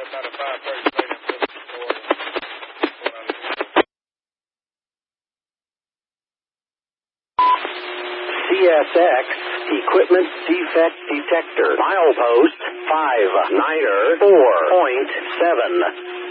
about a 5:30 later. CSX Equipment Defect Detector. Milepost 594.7.